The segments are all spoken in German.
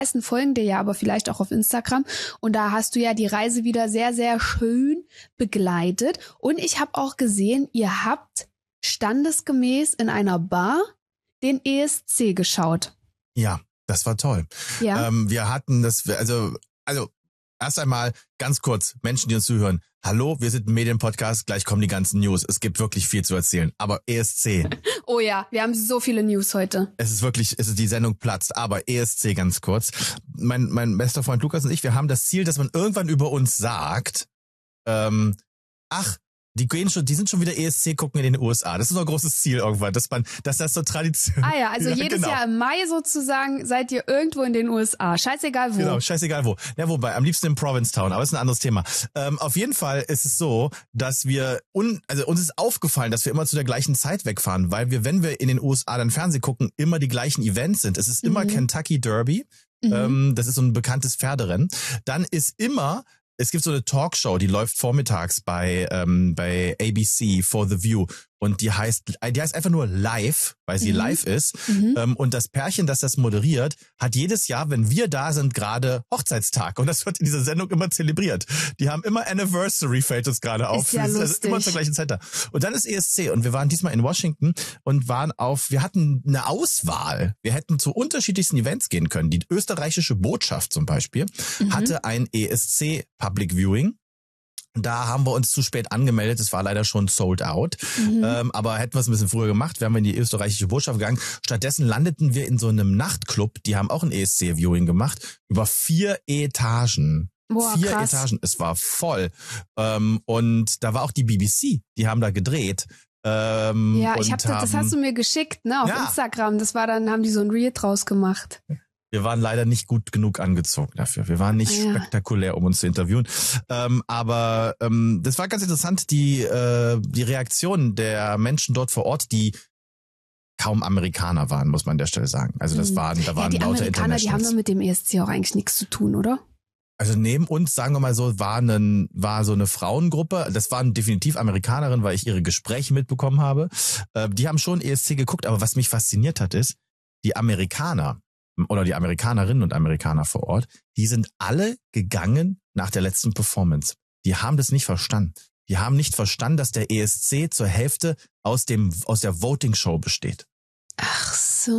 meisten folgen dir ja aber vielleicht auch auf Instagram und da hast du ja die Reise wieder sehr, sehr schön begleitet und ich habe auch gesehen, ihr habt standesgemäß in einer Bar den ESC geschaut. Ja, das war toll. Ja. Wir hatten das, also erst einmal ganz kurz, Menschen, die uns zuhören. Hallo, wir sind ein Medienpodcast, gleich kommen die ganzen News. Es gibt wirklich viel zu erzählen. Aber ESC. Oh ja, wir haben so viele News heute. Die Sendung platzt. Aber ESC ganz kurz. Mein bester Freund Lukas und ich, wir haben das Ziel, dass man irgendwann über uns sagt, die sind schon wieder ESC gucken in den USA. Das ist unser großes Ziel irgendwann, dass das so Tradition. Ah ja, also jedes Jahr im Mai sozusagen seid ihr irgendwo in den USA. Scheißegal wo. Genau, scheißegal wo. Ja, wobei, am liebsten in Provincetown, aber ist ein anderes Thema. Auf jeden Fall ist es so, dass uns ist aufgefallen, dass wir immer zu der gleichen Zeit wegfahren, weil wenn wir in den USA dann Fernsehen gucken, immer die gleichen Events sind. Es ist immer Kentucky Derby. Das ist so ein bekanntes Pferderennen. Dann ist es gibt so eine Talkshow, die läuft vormittags bei ABC for the View und die heißt einfach nur Live, weil sie live ist. Und das Pärchen, das moderiert, hat jedes Jahr, wenn wir da sind, gerade Hochzeitstag und das wird in dieser Sendung immer zelebriert. Die haben immer Anniversary, fällt uns gerade auf. Ist ja lustig. Also immer zur gleichen Zeit da. Und dann ist ESC und wir waren diesmal in Washington und wir hatten eine Auswahl. Wir hätten zu unterschiedlichsten Events gehen können. Die österreichische Botschaft zum Beispiel hatte ein ESC Public Viewing. Da haben wir uns zu spät angemeldet, es war leider schon sold out, aber hätten wir es ein bisschen früher gemacht, wären wir in die österreichische Botschaft gegangen. Stattdessen landeten wir in so einem Nachtclub, die haben auch ein ESC-Viewing gemacht, über 4 Etagen. Boah, 4 krass. Etagen, es war voll. Und da war auch die BBC, die haben da gedreht. Ja, das hast du mir geschickt, ne, auf Instagram, haben die so ein Reel draus gemacht. Wir waren leider nicht gut genug angezogen dafür. Wir waren nicht spektakulär, um uns zu interviewen. Aber das war ganz interessant, die Reaktion der Menschen dort vor Ort, die kaum Amerikaner waren, muss man an der Stelle sagen. Also da waren die lauter Amerikaner, Internationals. die haben doch mit dem ESC auch eigentlich nichts zu tun, oder? Also neben uns, sagen wir mal so, war so eine Frauengruppe. Das waren definitiv Amerikanerinnen, weil ich ihre Gespräche mitbekommen habe. Die haben schon ESC geguckt, aber was mich fasziniert hat, ist, die Amerikaner oder die Amerikanerinnen und Amerikaner vor Ort, die sind alle gegangen nach der letzten Performance. Die haben das nicht verstanden. Die haben nicht verstanden, dass der ESC zur Hälfte aus der Voting-Show besteht. Ach so.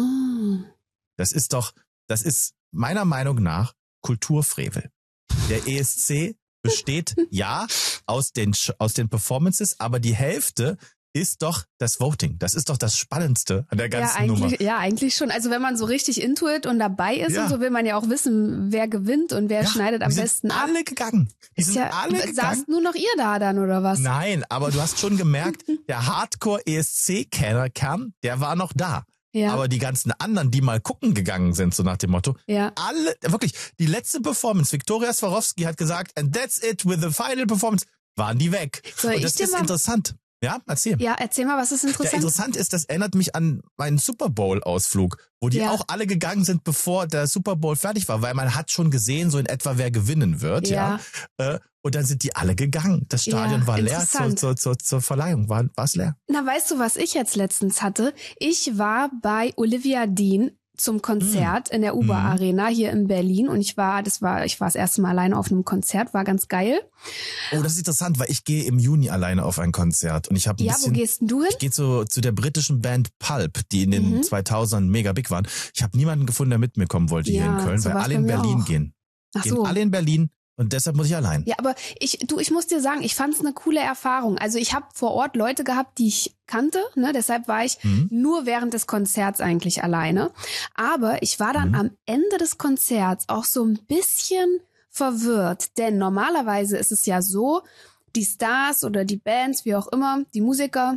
Das ist meiner Meinung nach Kulturfrevel. Der ESC besteht aus den Performances, aber die Hälfte ist doch das Voting. Das ist doch das Spannendste an der ganzen Nummer. Ja, eigentlich schon. Also wenn man so richtig into it und dabei ist und so, will man ja auch wissen, wer gewinnt und wer schneidet am besten ab. Die sind alle gegangen. Saßt nur noch ihr da dann, oder was? Nein, aber du hast schon gemerkt, der Hardcore-ESC-Kern, der war noch da. Ja. Aber die ganzen anderen, die mal gucken gegangen sind, so nach dem Motto, alle, wirklich, die letzte Performance, Viktoria Swarovski hat gesagt, and that's it with the final performance, waren die weg. Und das ist interessant. Ja, erzähl. Ja, erzähl mal, was ist interessant? Ja, interessant ist, das erinnert mich an meinen Super Bowl-Ausflug, wo die auch alle gegangen sind, bevor der Super Bowl fertig war, weil man hat schon gesehen, so in etwa, wer gewinnen wird. Ja. Und dann sind die alle gegangen. Das Stadion war leer zur Verleihung, war es leer. Na, weißt du, was ich jetzt letztens hatte? Ich war bei Olivia Dean zum Konzert in der Uber Arena hier in Berlin und ich war das erste Mal alleine auf einem Konzert, war ganz geil. Oh, das ist interessant, weil ich gehe im Juni alleine auf ein Konzert und ich habe wo gehst denn du hin? Ich gehe zu der britischen Band Pulp, die in den 2000ern mega big waren. Ich habe niemanden gefunden, der mit mir kommen wollte hier in Köln, weil alle in Berlin gehen. Ach so. Gehen alle in Berlin. Und deshalb muss ich allein. Ja, aber ich muss dir sagen, ich fand's eine coole Erfahrung. Also ich habe vor Ort Leute gehabt, die ich kannte, ne? Deshalb war ich nur während des Konzerts eigentlich alleine. Aber ich war dann am Ende des Konzerts auch so ein bisschen verwirrt. Denn normalerweise ist es ja so, die Stars oder die Bands, wie auch immer, die Musiker,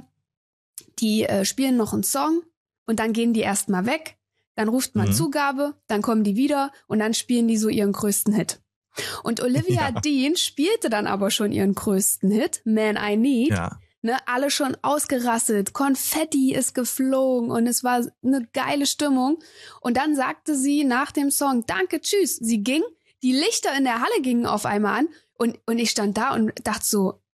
die spielen noch einen Song und dann gehen die erstmal weg. Dann ruft man Zugabe, dann kommen die wieder und dann spielen die so ihren größten Hit. Und Olivia Dean spielte dann aber schon ihren größten Hit, Man I Need. Ja. Ne, alle schon ausgerasselt, Konfetti ist geflogen und es war eine geile Stimmung. Und dann sagte sie nach dem Song, danke, tschüss. Sie ging, die Lichter in der Halle gingen auf einmal an und ich stand da und dachte so,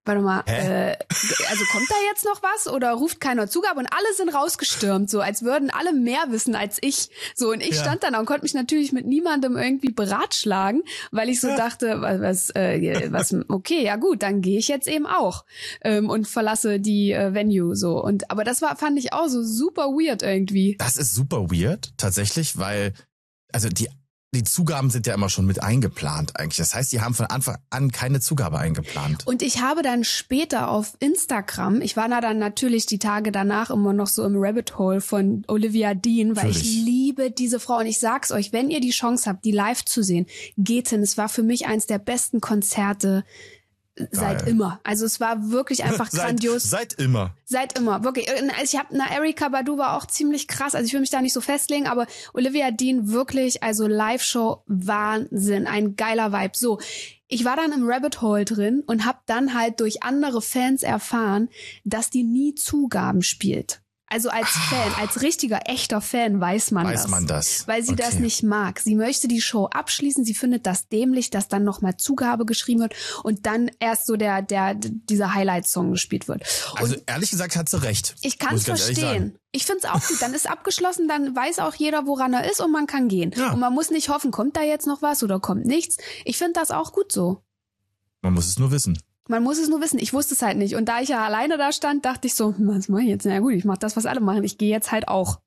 warte mal, also kommt da jetzt noch was oder ruft keiner Zugabe? Und alle sind rausgestürmt, so als würden alle mehr wissen als ich. So, und ich stand dann und konnte mich natürlich mit niemandem irgendwie beratschlagen, weil ich so dachte, was, okay, ja gut, dann gehe ich jetzt eben auch und verlasse die Venue so. Und aber das fand ich auch so super weird irgendwie. Das ist super weird, tatsächlich, weil, also die Zugaben sind ja immer schon mit eingeplant eigentlich. Das heißt, die haben von Anfang an keine Zugabe eingeplant. Und ich habe dann später auf Instagram, ich war da dann natürlich die Tage danach immer noch so im Rabbit Hole von Olivia Dean, weil ich liebe diese Frau. Und ich sag's euch, wenn ihr die Chance habt, die live zu sehen, geht hin. Es war für mich eins der besten Konzerte seit immer. Also es war wirklich einfach grandios. Seit immer. Seit immer, wirklich. Ich habe Erykah Badu war auch ziemlich krass. Also ich will mich da nicht so festlegen, aber Olivia Dean wirklich, also Live-Show, Wahnsinn, ein geiler Vibe. So, ich war dann im Rabbit Hole drin und habe dann halt durch andere Fans erfahren, dass die nie Zugaben spielt. Also als Fan, als richtiger, echter Fan weiß man das. Weil sie das nicht mag. Sie möchte die Show abschließen. Sie findet das dämlich, dass dann nochmal Zugabe geschrieben wird und dann erst so dieser Highlight-Song gespielt wird. Und also ehrlich gesagt hat sie recht. Ich kann es verstehen. Ich find's auch gut. Dann ist abgeschlossen, dann weiß auch jeder, woran er ist und man kann gehen. Ja. Und man muss nicht hoffen, kommt da jetzt noch was oder kommt nichts. Ich finde das auch gut so. Man muss es nur wissen. Man muss es nur wissen. Ich wusste es halt nicht. Und da ich ja alleine da stand, dachte ich so, was mache ich jetzt? Na gut, ich mache das, was alle machen. Ich gehe jetzt halt auch.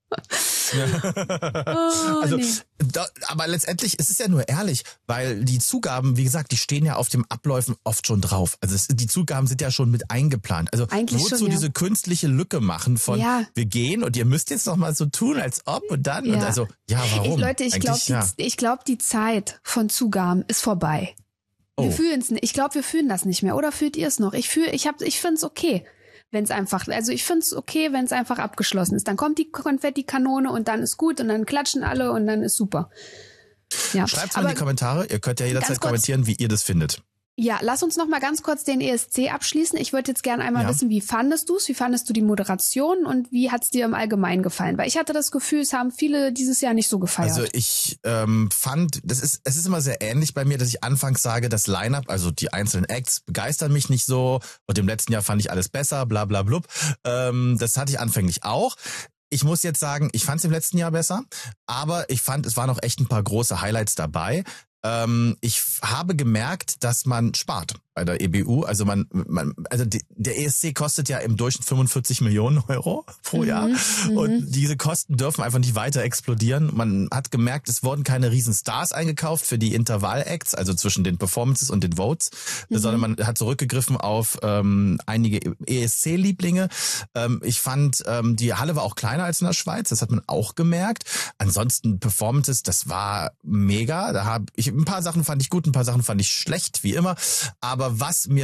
Aber letztendlich, es ist ja nur ehrlich, weil die Zugaben, wie gesagt, die stehen ja auf den Abläufen oft schon drauf. Also die Zugaben sind ja schon mit eingeplant. Also wozu diese künstliche Lücke machen von, wir gehen und ihr müsst jetzt noch mal so tun, als ob und dann. Ja. Und also, warum? Leute, ich glaube, die Zeit von Zugaben ist vorbei. Wir fühlen's nicht. Ich glaube, wir fühlen das nicht mehr. Oder fühlt ihr es noch? Ich find's okay, wenn es einfach, also ich find's okay, wenn es einfach abgeschlossen ist. Dann kommt die Konfetti-Kanone und dann ist gut und dann klatschen alle und dann ist super. Ja. Schreibt's mal in die Kommentare. Ihr könnt ja jederzeit kommentieren, wie ihr das findet. Ja, lass uns noch mal ganz kurz den ESC abschließen. Ich würde jetzt gerne einmal wissen, wie fandest du es? Wie fandest du die Moderation und wie hat's dir im Allgemeinen gefallen? Weil ich hatte das Gefühl, es haben viele dieses Jahr nicht so gefeiert. Also ich fand, es ist immer sehr ähnlich bei mir, dass ich anfangs sage, das Line-Up, also die einzelnen Acts begeistern mich nicht so und im letzten Jahr fand ich alles besser, bla bla blub. Das hatte ich anfänglich auch. Ich muss jetzt sagen, ich fand es im letzten Jahr besser, aber ich fand, es waren auch echt ein paar große Highlights dabei. Ich habe gemerkt, dass man spart bei der EBU. Also der ESC kostet ja im Durchschnitt 45 Millionen Euro pro Jahr. Und diese Kosten dürfen einfach nicht weiter explodieren. Man hat gemerkt, es wurden keine riesen Stars eingekauft für die Intervall-Acts, also zwischen den Performances und den Votes, sondern man hat zurückgegriffen auf einige ESC-Lieblinge. Ich fand, die Halle war auch kleiner als in der Schweiz, das hat man auch gemerkt. Ansonsten Performances, das war mega. Ein paar Sachen fand ich gut, ein paar Sachen fand ich schlecht, wie immer. Aber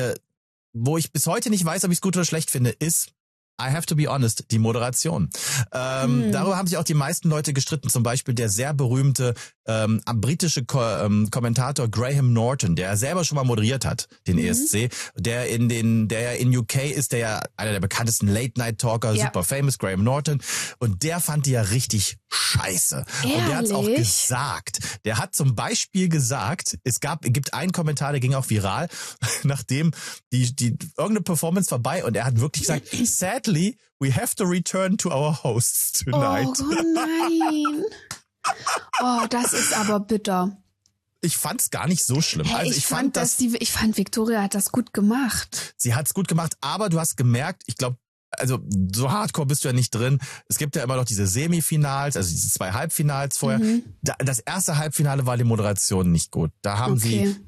wo ich bis heute nicht weiß, ob ich es gut oder schlecht finde, ist, I have to be honest, die Moderation. Darüber haben sich auch die meisten Leute gestritten. Zum Beispiel der sehr berühmte britische Kommentator Graham Norton, der selber schon mal moderiert hat, den ESC, der in UK ist, der ja einer der bekanntesten Late-Night-Talker, super famous, Graham Norton. Und der fand die ja richtig scheiße. Ehrlich? Und der hat's auch gesagt. Der hat zum Beispiel gesagt, gibt einen Kommentar, der ging auch viral, nachdem die irgendeine Performance vorbei und er hat wirklich gesagt, sadly, we have to return to our hosts tonight. Oh nein. Oh, das ist aber bitter. Ich fand's gar nicht so schlimm. Hey, also ich fand Victoria hat das gut gemacht. Sie hat's gut gemacht, aber du hast gemerkt, ich glaube, also so hardcore bist du ja nicht drin. Es gibt ja immer noch diese Semifinals, also diese 2 Halbfinals vorher. Das erste Halbfinale war die Moderation nicht gut. Da haben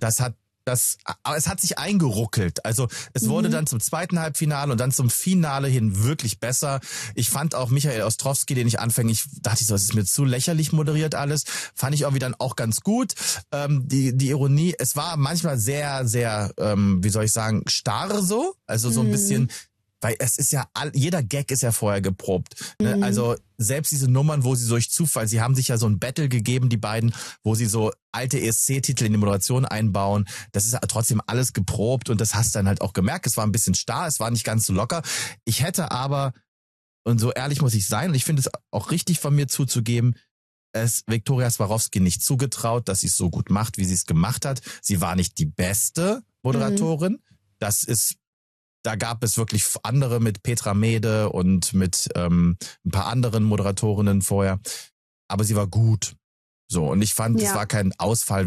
aber es hat sich eingeruckelt. Also es wurde dann zum zweiten Halbfinale und dann zum Finale hin wirklich besser. Ich fand auch Michael Ostrowski, den ich anfänglich dachte, das ist mir zu lächerlich moderiert alles. Fand ich irgendwie dann auch ganz gut. Die Ironie, es war manchmal sehr, sehr, wie soll ich sagen, starr so. Also so ein bisschen, weil es ist ja, jeder Gag ist ja vorher geprobt. Ne? Also selbst diese Nummern, wo sie durch Zufall, sie haben sich ja so ein Battle gegeben, die beiden, wo sie so alte ESC-Titel in die Moderation einbauen. Das ist ja trotzdem alles geprobt und das hast du dann halt auch gemerkt. Es war ein bisschen starr, es war nicht ganz so locker. Ich hätte aber, und so ehrlich muss ich sein, und ich finde es auch richtig von mir zuzugeben, es Viktoria Swarovski nicht zugetraut, dass sie es so gut macht, wie sie es gemacht hat. Sie war nicht die beste Moderatorin. Das ist Da gab es wirklich andere mit Petra Mede und mit ein paar anderen Moderatorinnen vorher. Aber sie war gut. So, und ich fand, es war kein Ausfall